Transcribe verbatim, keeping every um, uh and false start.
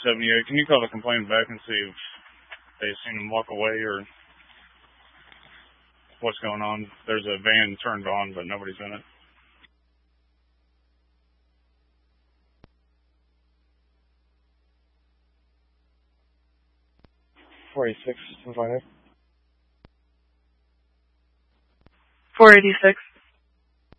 seventy-eight. Can you call the complaint back and see if they've seen him walk away or what's going on? There's a van turned on, but nobody's in it. four eighty-six, five five. four eighty-six.